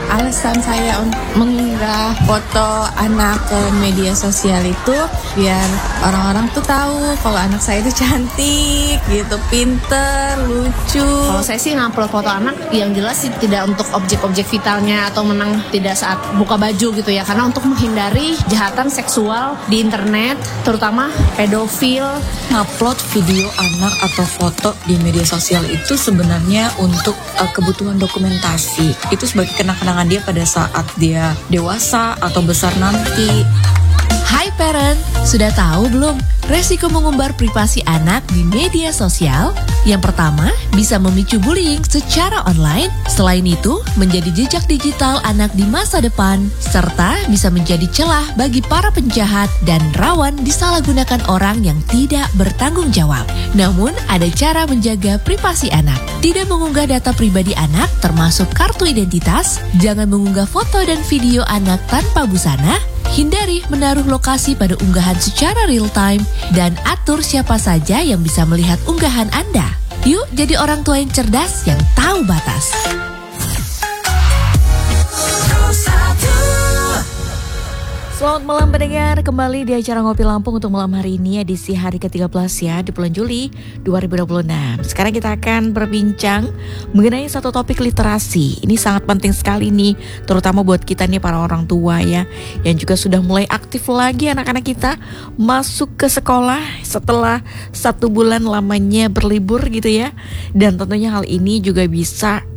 Alasan saya mengunggah foto anak ke media sosial itu biar orang-orang tuh tahu kalau anak saya itu cantik gitu, pinter, lucu. Kalau saya sih ngupload foto anak yang jelas sih tidak untuk objek-objek vitalnya atau menang tidak saat buka baju gitu ya, karena untuk menghindari kejahatan seksual di internet, terutama pedofil. Ngupload video anak atau foto di media sosial itu sebenarnya untuk kebutuhan dokumentasi. Itu sebagai kenang-kenangan dia pada saat dia dewasa atau besar nanti. Hai parent, sudah tahu belum resiko mengumbar privasi anak di media sosial? Yang pertama, bisa memicu bullying secara online. Selain itu, menjadi jejak digital anak di masa depan, serta bisa menjadi celah bagi para penjahat dan rawan disalahgunakan orang yang tidak bertanggung jawab. Namun, ada cara menjaga privasi anak. Tidak mengunggah data pribadi anak, termasuk kartu identitas, jangan mengunggah foto dan video anak tanpa busana, hindari menaruh lokasi pada unggahan secara real time, dan atur siapa saja yang bisa melihat unggahan Anda. Yuk jadi orang tua yang cerdas yang tahu batas. Selamat malam pendengar, kembali di acara Ngopi Lampung untuk malam hari ini edisi hari ke-13 ya di bulan Juli 2026. Sekarang kita akan berbincang mengenai satu topik literasi. Ini sangat penting sekali nih, terutama buat kita nih para orang tua ya, yang juga sudah mulai aktif lagi anak-anak kita masuk ke sekolah setelah 1 bulan lamanya berlibur gitu ya. Dan tentunya hal ini juga bisa